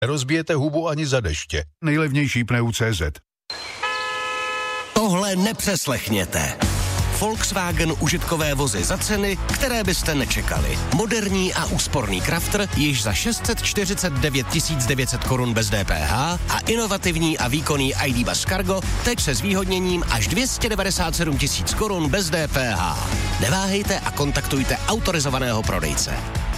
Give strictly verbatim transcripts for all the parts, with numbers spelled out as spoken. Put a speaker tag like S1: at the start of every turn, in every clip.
S1: Rozbijete hubu ani za deště. Nejlevnější pneu tečka cé zet.
S2: Tohle nepřeslechněte. Volkswagen užitkové vozy za ceny, které byste nečekali. Moderní a úsporný Crafter již za šest set čtyřicet devět tisíc devět set korun bez D P H a inovativní a výkonný I D Bus Cargo teď se zvýhodněním až dvě stě devadesát sedm tisíc korun bez D P H. Neváhejte a kontaktujte autorizovaného prodejce.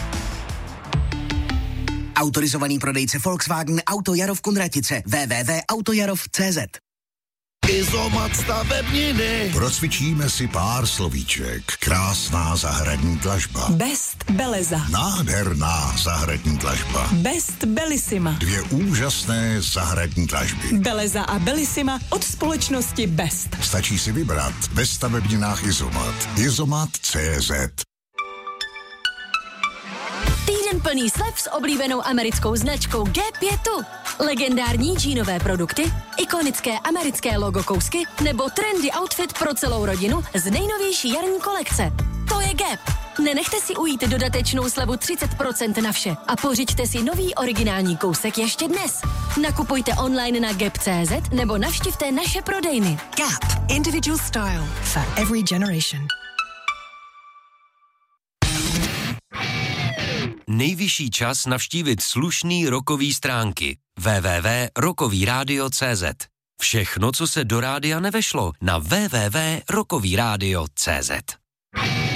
S3: Autorizovaný prodejce Volkswagen Auto Jarov Kunratice. w w w tečka autojarov tečka cé zet.
S4: Izomat stavebniny. Procvičíme si pár slovíček. Krásná zahradní dlažba.
S5: Best Beleza.
S4: Nádherná zahradní dlažba.
S5: Best Bellissima.
S4: Dvě úžasné zahradní dlažby.
S5: Beleza a Bellissima od společnosti Best.
S4: Stačí si vybrat ve stavebninách Izomat. Izomat tečka cé zet.
S6: Týden plný slev s oblíbenou americkou značkou G pět. Legendární džínové produkty, ikonické americké logo kousky nebo trendy outfit pro celou rodinu z nejnovější jarní kolekce. To je Gap. Nenechte si ujít dodatečnou slevu třicet procent na vše a pořiďte si nový originální kousek ještě dnes. Nakupujte online na gap tečka cé zet nebo navštivte naše prodejny.
S5: Gap. Individual style for every generation.
S2: Nejvyšší čas navštívit slušný rockový stránky w w w tečka rockový rádio tečka cé zet. Všechno, co se do rádia nevešlo, na w w w tečka rockový rádio tečka cé zet.